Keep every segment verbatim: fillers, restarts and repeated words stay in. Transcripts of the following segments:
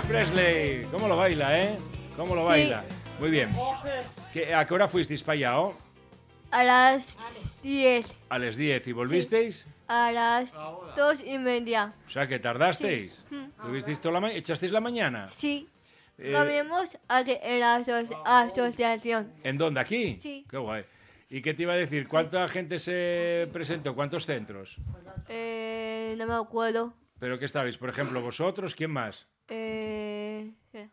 Presley. ¿Cómo lo baila, eh? ¿Cómo lo Sí. baila? Muy bien. ¿Qué- ¿A qué hora fuisteis para allá, oh? A las diez. A las diez. ¿Y volvisteis? A las dos y media. O sea, que tardasteis. Sí. ¿Tuvisteis toda la ma- ¿Echasteis la mañana? Sí. Eh, Comimos aquí en la aso- asociación. ¿En dónde? ¿Aquí? Sí. Qué guay. ¿Y qué te iba a decir? ¿Cuánta gente se presentó? ¿Cuántos centros? Eh, no me acuerdo. ¿Pero qué estabais? Por ejemplo, vosotros, ¿quién más? Eh, sí.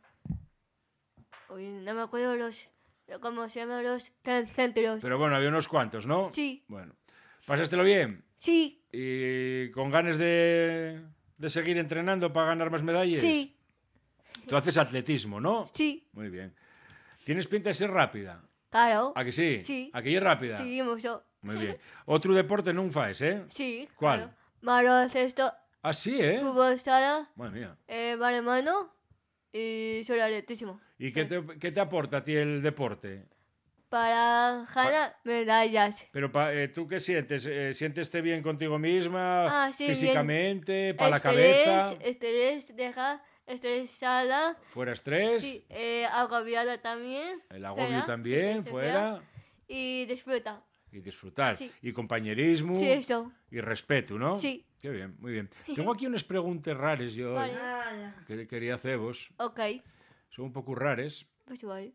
Uy, no me acuerdo los, cómo se llaman los cen- centros. Pero bueno, había unos cuantos, ¿no? Sí. Bueno. ¿Pasástelo bien? Sí. ¿Y con ganas de, de seguir entrenando para ganar más medallas? Sí. Tú haces atletismo, ¿no? Sí. Muy bien. ¿Tienes pinta de ser rápida? Claro. ¿A que sí? Sí. ¿A que es rápida? Sí, mucho. Muy bien. Otro deporte non faes, eh? Sí. ¿Cuál? Claro. Baloncesto, Ah, sí, eh? fútbol sala, Madre mía. eh, balonmano y sobre atletismo. ¿Y qué te, qué te aporta a ti el deporte? Para ganar medallas. Pero pa- eh, ¿tú qué sientes? Eh, ¿Siénteste bien contigo misma? Ah, sí, bien. Físicamente, para la Estrés, cabeza. Estrés, deja estresada. ¿Fuera estrés? Sí, eh, agobiada también. El agobio fuera, también, sí, que se fuera. vea. Y disfruta. Y disfrutar. Sí. Y compañerismo. Sí, eso. Y respeto, ¿no? Sí. Qué bien, muy bien. Tengo aquí unas preguntas raras yo Vale. eh, que quería haceros. Ok. Son un poco raras. Pues vale.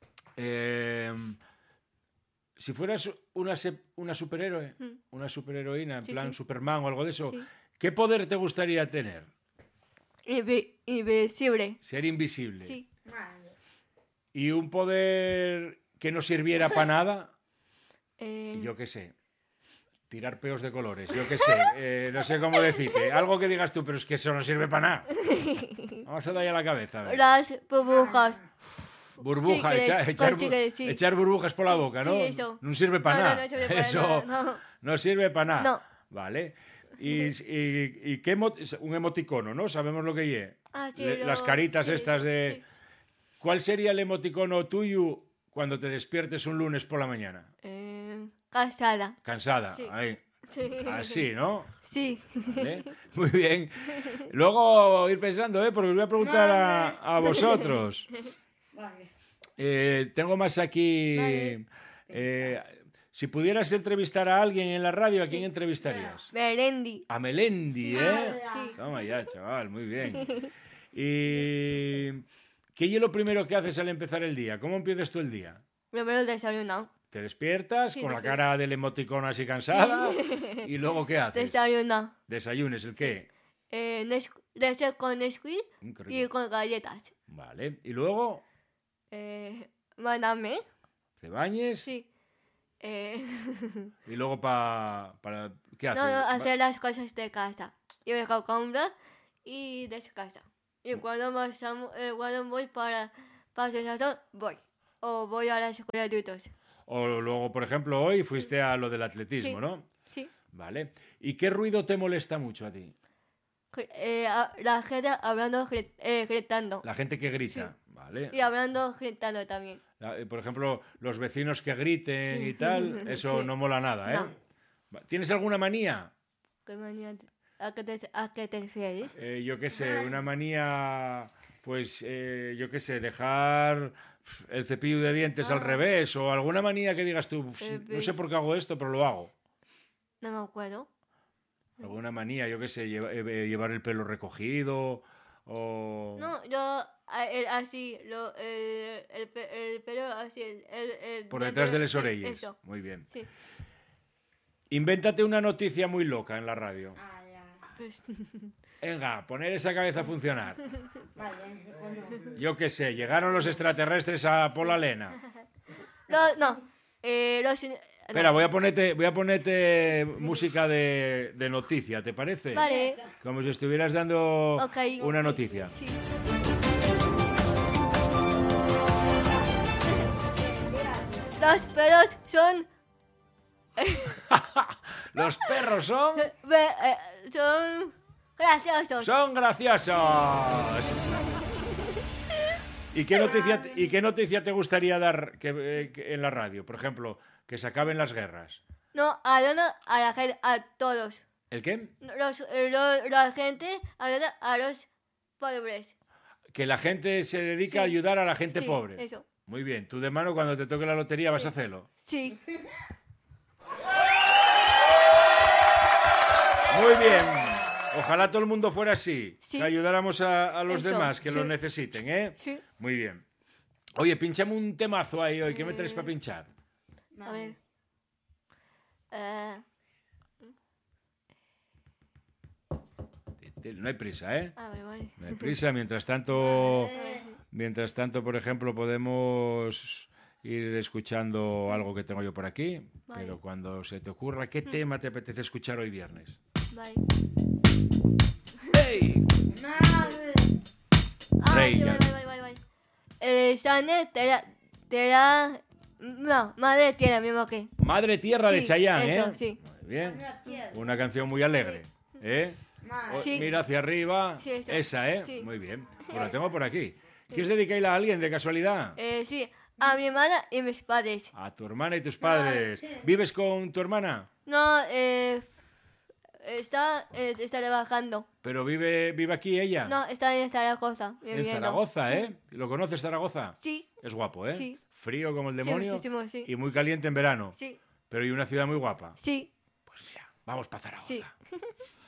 Eh, si fueras una, se- una superhéroe, Mm. una superheroína, en Sí, plan sí. Superman o algo de eso, Sí. ¿qué poder te gustaría tener? Invi- invisible. Ser invisible. Sí. ¿Y un poder que no sirviera para nada? Eh, Yo qué sé. Tirar peos de colores, yo qué sé. eh, no sé cómo decirte. Algo que digas tú, pero es que eso no sirve para nada. Vamos a darle a la cabeza. A ver. Las burbujas. Burbuja, Sí, que echa- es- echar, sí, bu- que sí. echar burbujas por la Sí, boca, sí, ¿no? eso. No sirve para No, no, nada. no sirve para Eso nada, no. no sirve para nada. No. Vale. ¿Y, y, y qué emo- un emoticono, no? Sabemos lo que es. Ah, sí, Le- lo- Las caritas sí, estas de... sí. ¿Cuál sería el emoticono tuyo cuando te despiertes un lunes por la mañana? Eh, casada. Cansada. Sí. Ahí. Sí. Así, ¿no? Sí. ¿Vale? Muy bien. Luego ir pensando, ¿eh? Porque os voy a preguntar a, a vosotros. Eh, tengo más aquí. Vale. Eh, si pudieras entrevistar a alguien en la radio, ¿a quién entrevistarías? Berendi. A Melendi, ¿eh? Sí. Toma ya, chaval, muy bien. ¿Y qué es lo primero que haces al empezar el día? ¿Cómo empiezas tú el día? Primero desayuno. ¿Te despiertas Sí, con la sí. cara del emoticono así cansada? ¿Y luego qué haces? Desayuno. ¿Desayunes el qué? Eh, Nes- leche con Nesquik Mm, qué y rico. con galletas. Vale. ¿Y luego Eh, Maname. te bañes? Sí. Eh, ¿Y luego pa, para qué no, haces? no, Va- hacer las cosas de casa. Y me a comprar y descansa. Y cuando, más, eh, cuando voy para para desayunar, voy. O voy a la escuela de adultos. O luego, por ejemplo, hoy fuiste a lo del atletismo, Sí. ¿no? Sí. Vale. ¿Y qué ruido te molesta mucho a ti? Gri- eh, a- la gente hablando, gri- eh, gritando. La gente que grita, ¿vale? Y hablando, gritando también. La- eh, por ejemplo, los vecinos que griten Sí. y tal, eso Sí. no mola nada, ¿eh? No. Va- ¿Tienes alguna manía? ¿Qué manía te- ¿A qué te, a qué te refieres? Eh, yo qué sé, una manía, pues, eh, yo qué sé, dejar pf, el cepillo de dientes al Ah. revés o alguna manía que digas tú, "Pf, Eh, no sé pues- por qué hago esto, pero lo hago. No me acuerdo. Alguna manía, yo qué sé, lleva- eh, llevar el pelo recogido o... No, yo a- el- así, lo, el, el, pe- el pelo así, el, el, el Por de- detrás de las sí, orellas. Eso, Muy bien. sí. Invéntate una noticia muy loca en la radio. Pues, Venga, poner esa cabeza a funcionar. Yo qué sé, llegaron los extraterrestres a Pola Lena. no, no. Eh, los, Espera, voy a ponerte, voy a ponerte música de, de noticia, ¿te parece? Vale. Como si estuvieras dando Ok. una noticia. Sí. Los pelos son, Los perros son... ve- eh, son graciosos. ¡Son graciosos! ¿Y qué noticia, ¿y qué noticia te gustaría dar que, eh, que en la radio? Por ejemplo, que se acaben las guerras. No, ayudan a la gente, a todos. ¿El qué? Los, eh, lo- la gente ayuda a los pobres. Que la gente se dedica Sí. a ayudar a la gente Sí, pobre. eso. Muy bien. Tú de mano, cuando te toque la lotería, vas a hacerlo. Sí. Muy bien. Ojalá todo el mundo fuera así. Sí. Que ayudáramos a, a los Eso, demás que sí. lo necesiten, ¿eh? Sí. Muy bien. Oye, pinchame un temazo ahí hoy. ¿Qué me traes Eh. para pinchar? A ver. Eh, No hay prisa, ¿eh? a ver, vale. No hay prisa. Mientras tanto, A ver, sí. mientras tanto, por ejemplo, podemos ir escuchando algo que tengo yo por aquí. Vale. Pero cuando se te ocurra, ¿qué tema te apetece escuchar hoy viernes? Vale. ¡Hey! Ah, sí, Reina. vale, vale, vale, vale. Eh, Sane, te la... Te la... No, madre tierra, mismo que. Madre Tierra de Sí, Chayanne, ¿eh? eso, sí. Muy bien. Una canción muy alegre, ¿eh? O- Sí. Mira hacia arriba. Sí, esa. Esa, ¿eh? Sí. Muy bien. Pues la tengo por aquí. ¿Quieres dedicarla a alguien de casualidad? Eh, sí, a mi hermana y mis padres. A tu hermana y tus padres. ¿Vives con tu hermana? No, eh... Está, eh, está trabajando. ¿Pero vive, vive aquí ella? No, está en Zaragoza. En viviendo. Zaragoza, ¿eh? ¿Lo conoces Zaragoza? Sí. Es guapo, ¿eh? Sí. Frío como el Sí, demonio muchísimo, sí. y muy caliente en verano. Sí. Pero y una ciudad muy guapa. Sí. Pues mira, vamos para Zaragoza. Sí.